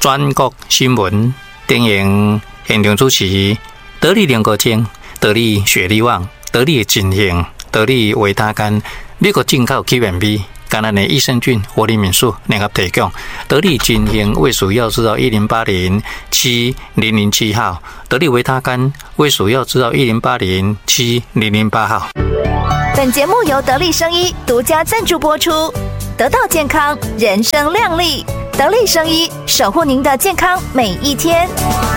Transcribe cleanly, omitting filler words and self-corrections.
全国新闻电影现场主持，得力联合精、得力雪力旺、得力金型、得力维他甘，美国进口 Q&B。橄榄的益生菌、活力敏素联合提供，得力金型卫署药制造108070007号，得力维他甘卫署药制造108070008号。 本节目由得力生医独家赞助播出，得到健康，人生亮丽。得力生医，守护您的健康每一天。